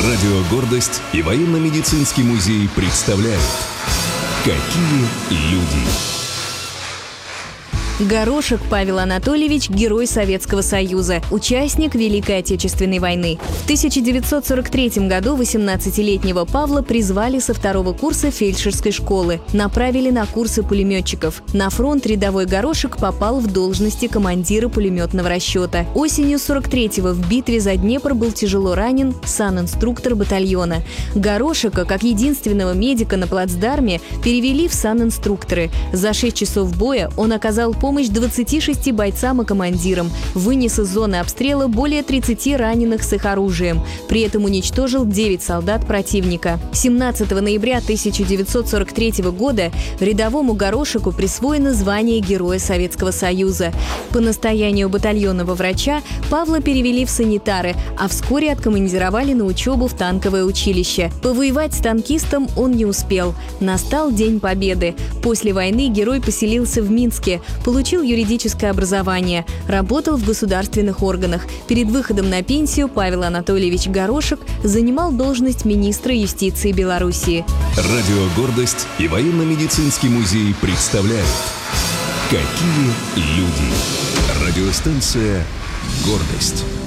Радио «Гордость» и военно-медицинский музей представляют «Какие люди». Горошек Павел Анатольевич – герой Советского Союза, участник Великой Отечественной войны. В 1943 году 18-летнего Павла призвали со второго курса фельдшерской школы, направили на курсы пулеметчиков. На фронт рядовой Горошек попал в должности командира пулеметного расчета. Осенью 43-го в битве за Днепр был тяжело ранен санинструктор батальона. Горошека, как единственного медика на плацдарме, перевели в санинструкторы. За 6 часов боя он оказал помощь 26 бойцам и командирам, вынес из зоны обстрела более 30 раненых с их оружием. При этом уничтожил 9 солдат противника. 17 ноября 1943 года рядовому Горошеку присвоено звание Героя Советского Союза. По настоянию батальонного врача Павла перевели в санитары, а вскоре откомандировали на учебу в танковое училище. Повоевать с танкистом он не успел. Настал День Победы. После войны герой поселился в Минске, получил юридическое образование, работал в государственных органах. Перед выходом на пенсию Павел Анатольевич Горошек занимал должность министра юстиции Белоруссии. Радио «Гордость» и военно-медицинский музей представляют «Какие люди». Радиостанция «Гордость».